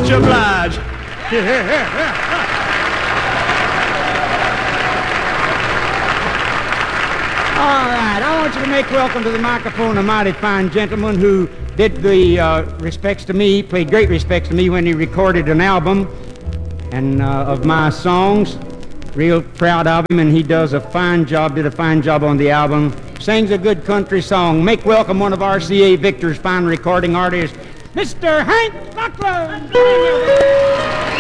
Much obliged. All right, I want you to make welcome to the microphone a mighty fine gentleman who did the respects to me, played great respects to me when he recorded an album and of my songs. Real proud of him, and he does a fine job, did a fine job on the album. Sings a good country song. Make welcome one of RCA Victor's fine recording artists, Mr. Hank Buckler.